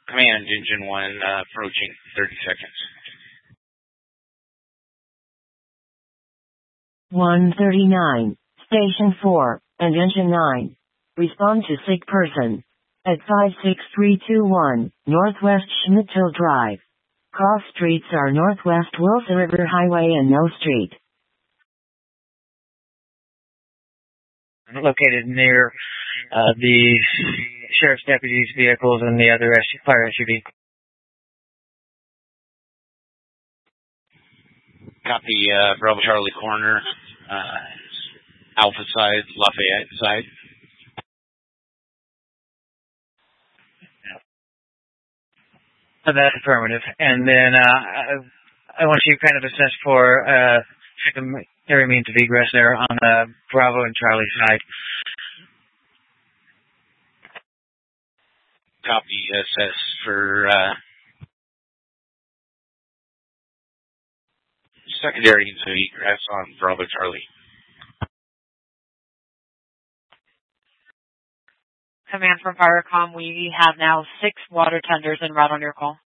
Command, Engine 1, approaching 30 seconds. 139, Station 4, and Engine 9. Respond to sick person. At 56321, Northwest Schmidthill Drive. Cross streets are Northwest Wilson River Highway and No Street. Located near the sheriff's deputies' vehicles and the other fire SUV. Copy, Bravo Charlie corner, Alpha side, Lafayette side. That's affirmative. And then I want you to kind of assess for secondary means of egress there on Bravo and Charlie side. Copy, assess for secondary means of egress on Bravo Charlie. Command from Firecom, we have now 6 water tenders en route on your call.